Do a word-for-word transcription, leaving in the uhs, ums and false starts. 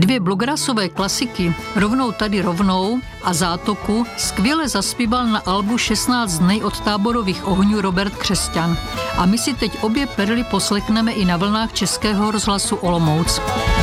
Dvě bluegrassové klasiky, Rovnou tady rovnou a Zátoku, skvěle zaspíval na albu šestnáct dny od táborových ohňů Robert Křesťan. A my si teď obě perly poslechneme i na vlnách Českého rozhlasu Olomouc.